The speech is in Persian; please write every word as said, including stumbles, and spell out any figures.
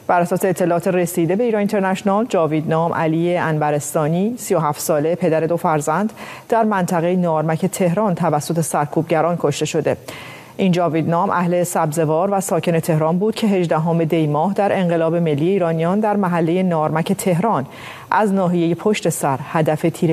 بر اساس اطلاعات رسیده به ایران اینترنشنال، جاوید نام علی انورستانی سی و هفت ساله پدر دو فرزند در منطقه نارمک تهران توسط سرکوبگران کشته شده. این جاوید نام اهل سبزوار و ساکن تهران بود که هجدهم دی ماه در انقلاب ملی ایرانیان در محله نارمک تهران از ناحیه پشت سر هدف تیر